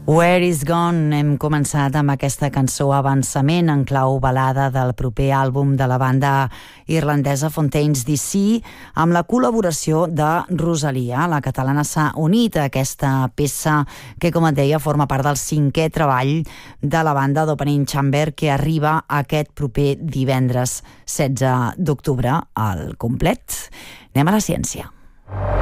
Where is Gone? Hem començat amb aquesta cançó Avançament en clau balada del proper àlbum de la banda irlandesa Fontaines DC, amb la col·laboració de Rosalia. La catalana s'ha unit a aquesta peça que, com et deia, forma part del 5è treball de la banda d'Opening Chamber, que arriba aquest proper divendres 16 d'octubre al complet. Anem a la ciència.